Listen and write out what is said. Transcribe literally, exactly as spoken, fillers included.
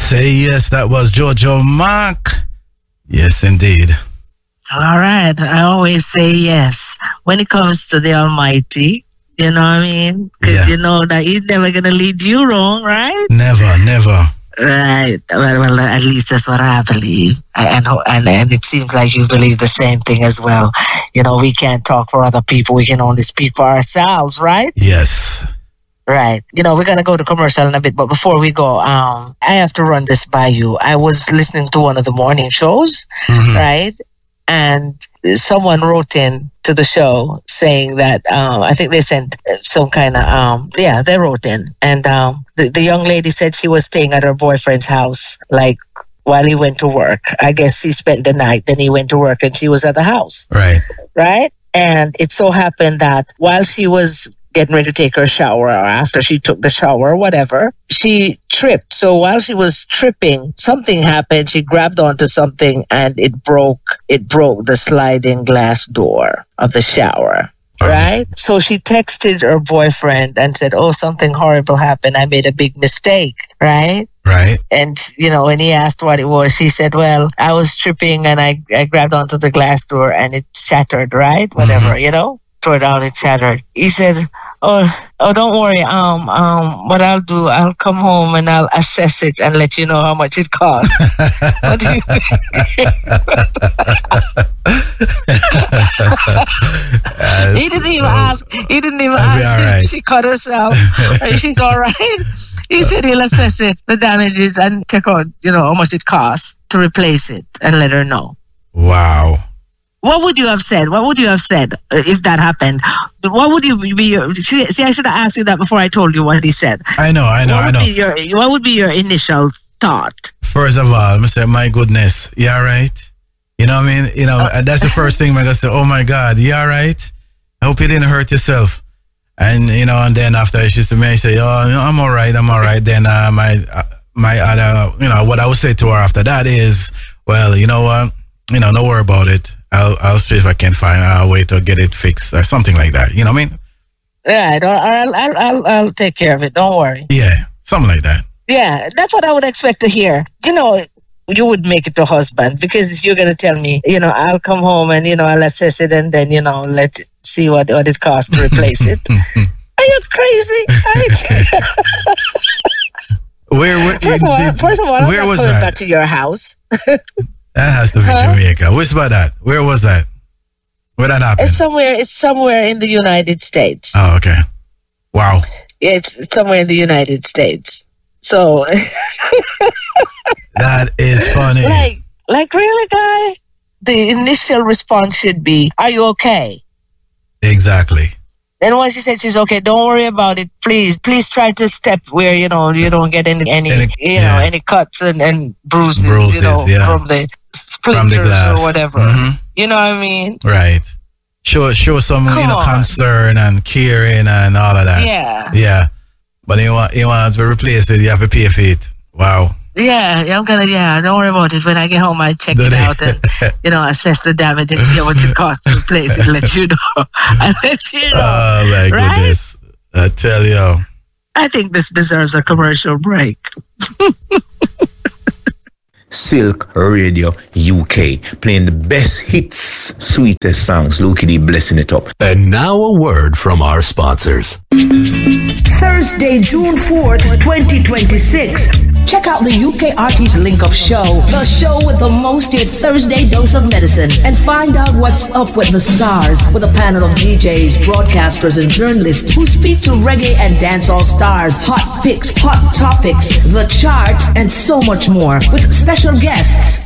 Say yes, that was Jojo Mack. Yes, indeed. All right. I always say yes when it comes to the Almighty. You know what I mean? Because Yeah. you know that He's never going to lead you wrong, right? Never, never. Right. Well, well, at least that's what I believe. And, and, and it seems like you believe the same thing as well. You know, we can't talk for other people. We can only speak for ourselves, right? Yes. Right. You know, we're going to go to commercial in a bit, but before we go, um, I have to run this by you. I was listening to one of the morning shows, Mhm. right? And someone wrote in to the show saying that, um, I think they sent some kind of, um, yeah, they wrote in. And um, the, the young lady said she was staying at her boyfriend's house, like, while he went to work. I guess she spent the night, then he went to work and she was at the house. Right. Right? And it so happened that while she was getting ready to take her shower, or after she took the shower or whatever, she tripped. So while she was tripping, something happened. She grabbed onto something and it broke, it broke the sliding glass door of the shower. Right? So she texted her boyfriend and said, oh, something horrible happened. I made a big mistake. Right? Right. And, you know, when he asked what it was, she said, well, I was tripping and I, I grabbed onto the glass door and it shattered, right? Whatever, mm-hmm. you know, tore down, it shattered. He said, oh, oh, don't worry. Um, um, what I'll do, I'll come home and I'll assess it and let you know how much it costs. What do you think? Yes, he didn't even yes. ask. He didn't even I'll be ask all if right. she cut herself. Or she's all right. He said he'll assess it, the damages, and check out, you know, how much it costs to replace it, and let her know. Wow. What would you have said? What would you have said uh, if that happened? What would you be your? See, I should have asked you that before I told you what he said. I know, I know, what I would know. Be your, what would be your initial thought? First of all, I say, my goodness, you all right? You know what I mean? You know, uh, that's the first thing I'm going to say, oh my God, you all right? I hope you didn't hurt yourself. And, you know, and then after she said, I say, oh, you know, I'm all right, I'm all right. Then uh, my, uh, my other, you know, what I would say to her after that is, well, you know what? You know, don't worry about it. I'll, I'll see if I can find a way to get it fixed or something like that. You know what I mean? Yeah, I'll, I'll, I'll, I'll take care of it. Don't worry. Yeah, something like that. Yeah, that's what I would expect to hear. You know, you would make it to husband because you're going to tell me, you know, I'll come home and, you know, I'll assess it and then, you know, let see what, what it costs to replace it. Are you crazy? where, where, first of all, did, first of all I'm where not was coming that? back to your house. That has to be Huh? Jamaica. Where's about that? Where was that? Where that happened? It's somewhere. It's somewhere in the United States. Oh, okay. Wow. It's, it's somewhere in the United States. So, That is funny. like, like really, guy? The initial response should be, "Are you okay?" Exactly. Then once she said she's okay, don't worry about it. Please, please try to step where you know you don't get any, any, Any- you yeah. know, any cuts and, and bruises, Bruises, you know, yeah. from the splinters From the glass. or whatever. Mhm. You know what I mean? Right. Show show some Come you know on. concern and caring and all of that. Yeah. Yeah. But you want you want to replace it, you have to pay for it. Wow. Yeah, yeah, I'm gonna. Yeah, don't worry about it. When I get home, I check Do it they? out and you know assess the damage and see how much it costs to replace it. Let you know. I let you know. Oh my Right? goodness. I tell you. I think this deserves a commercial break. Silk Radio U K, playing the best hits, sweetest songs. Lukie D blessing it up. And now a word from our sponsors. Thursday, June fourth, twenty twenty-six. Check out the U K Artist Link Up Show, the show with the most hit Thursday dose of medicine, and find out what's up with the stars with a panel of D Js, broadcasters, and journalists who speak to reggae and dancehall stars, hot picks, hot topics, the charts, and so much more with special guests.